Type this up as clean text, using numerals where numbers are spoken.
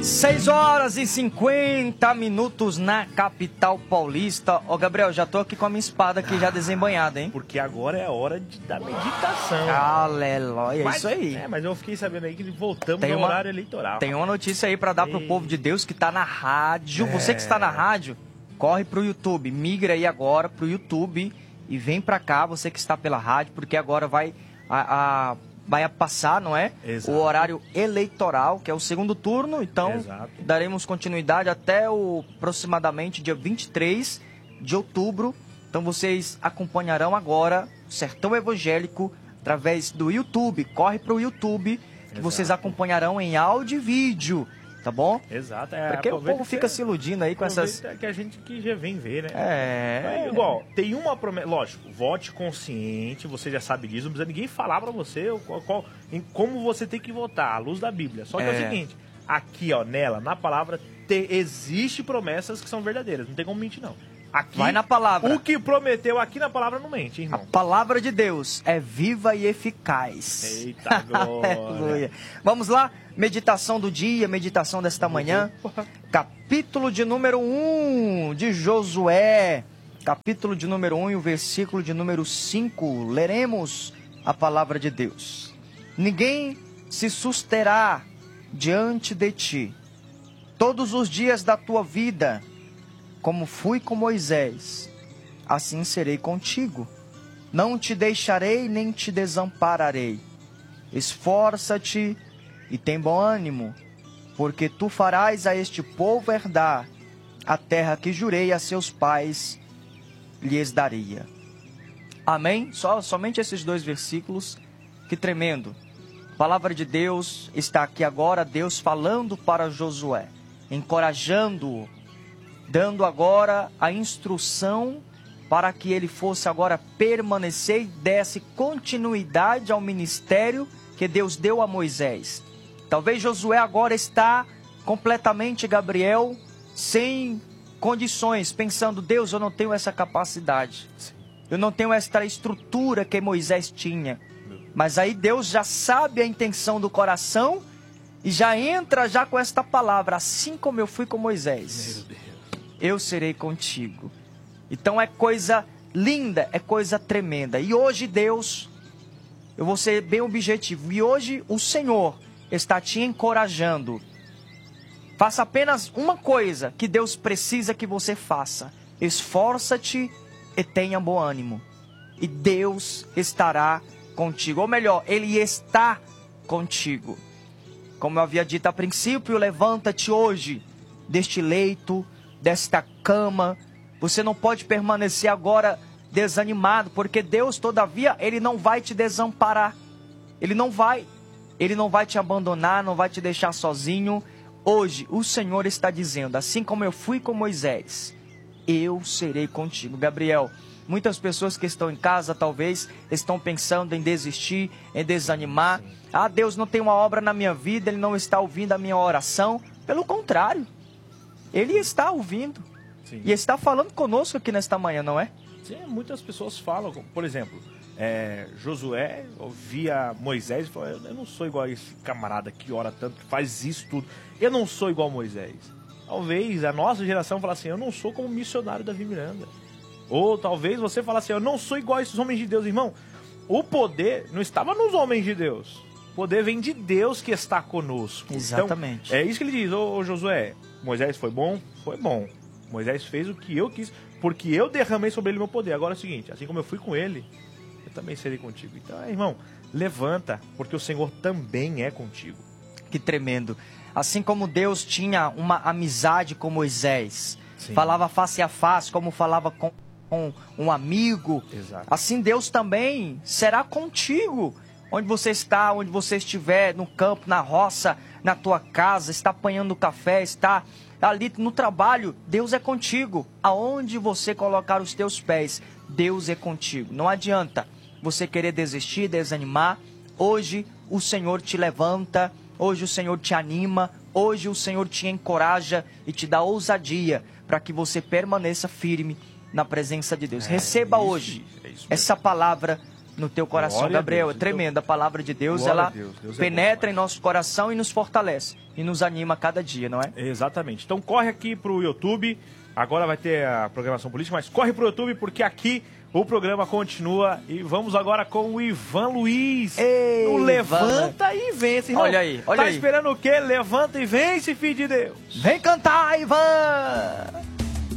6h50 na capital paulista. Ó, Gabriel, já tô aqui com a minha espada aqui já desembanhada, hein? Porque agora é a hora da meditação. Aleluia, é isso aí. Mas eu fiquei sabendo aí que voltamos ao horário eleitoral. Tem uma notícia aí pra dar pro povo de Deus que tá na rádio. Você que está na rádio, corre pro YouTube. Migra aí agora pro YouTube e vem pra cá, você que está pela rádio, porque agora vai passar, não é? Exato. O horário eleitoral, que é o segundo turno. Então, daremos continuidade até aproximadamente dia 23 de outubro. Então, vocês acompanharão agora o Sertão Evangélico através do YouTube. Corre para o YouTube, que vocês acompanharão em áudio e vídeo. Tá bom? Exato. Porque o povo fica se iludindo aí com essas... que a gente que já vem ver, né? É igual, tem uma promessa... Lógico, vote consciente, você já sabe disso, não precisa ninguém falar pra você como você tem que votar, à luz da Bíblia. Só que é o seguinte, aqui, ó, na palavra, existe promessas que são verdadeiras, não tem como mentir, não. Aqui, vai na palavra. O que prometeu aqui na palavra não mente, irmão. A palavra de Deus é viva e eficaz. Eita, glória. Aleluia. Vamos lá? Meditação do dia, meditação desta manhã. Capítulo de número 1 de Josué. Capítulo de número 1 e o versículo de número 5. Leremos a palavra de Deus. Ninguém se susterá diante de ti todos os dias da tua vida. Como fui com Moisés, assim serei contigo. Não te deixarei nem te desampararei. Esforça-te e tem bom ânimo, porque tu farás a este povo herdar a terra que jurei a seus pais lhes daria. Amém? Somente esses 2 versículos. Que tremendo. A palavra de Deus está aqui agora, Deus falando para Josué, encorajando-o, dando agora a instrução para que ele fosse agora permanecer e desse continuidade ao ministério que Deus deu a Moisés. Talvez Josué agora está completamente, Gabriel, sem condições, pensando, Deus, eu não tenho essa capacidade. Eu não tenho esta estrutura que Moisés tinha. Mas aí Deus já sabe a intenção do coração e já entra já com esta palavra, assim como eu fui com Moisés. Eu serei contigo. Então é coisa linda, é coisa tremenda. E hoje Deus, eu vou ser bem objetivo, e hoje o Senhor está te encorajando. Faça apenas uma coisa que Deus precisa que você faça. Esforça-te e tenha bom ânimo. E Deus estará contigo. Ou melhor, Ele está contigo. Como eu havia dito a princípio, levanta-te hoje deste leito, desta cama. Você não pode permanecer agora desanimado, porque Deus, todavia, Ele não vai te desamparar. Ele não vai te abandonar, não vai te deixar sozinho. Hoje, o Senhor está dizendo, assim como eu fui com Moisés, eu serei contigo. Gabriel, muitas pessoas que estão em casa, talvez, estão pensando em desistir, em desanimar. Ah, Deus não tem uma obra na minha vida, Ele não está ouvindo a minha oração. Pelo contrário, Ele está ouvindo. Sim. E está falando conosco aqui nesta manhã, não é? Sim, muitas pessoas falam, por exemplo, Josué ouvia Moisés e falou, eu não sou igual a esse camarada que ora tanto, que faz isso tudo. Eu não sou igual a Moisés. Talvez a nossa geração fale assim, eu não sou como o missionário Davi Miranda. Ou talvez você fale assim, eu não sou igual a esses homens de Deus. Irmão, o poder não estava nos homens de Deus. O poder vem de Deus que está conosco. Exatamente. Então, é isso que ele diz, ô Josué, Moisés foi bom? Foi bom. Moisés fez o que eu quis, porque eu derramei sobre ele meu poder. Agora é o seguinte, assim como eu fui com ele, eu também serei contigo. Então, irmão, levanta, porque o Senhor também é contigo. Que tremendo. Assim como Deus tinha uma amizade com Moisés, sim, falava face a face, como falava com um amigo, exato, assim Deus também será contigo. Onde você está, onde você estiver, no campo, na roça, na tua casa, está apanhando café, está ali no trabalho, Deus é contigo. Aonde você colocar os teus pés, Deus é contigo. Não adianta você querer desistir, desanimar. Hoje o Senhor te levanta, hoje o Senhor te anima, hoje o Senhor te encoraja e te dá ousadia para que você permaneça firme na presença de Deus. Receba hoje essa palavra no teu coração, Glória a Gabriel. Deus. É tremendo. A palavra de Deus, Glória ela a Deus. Deus é penetra bom em nosso coração e nos fortalece. E nos anima a cada dia, não é? Exatamente. Então corre aqui pro YouTube. Agora vai ter a programação política, mas corre pro YouTube porque aqui o programa continua. E vamos agora com o Ivan Luiz. Ei, o Levanta e Vence. Irmão, olha aí, olha tá aí. esperando o quê? Levanta e vence, filho de Deus. Vem cantar, Ivan!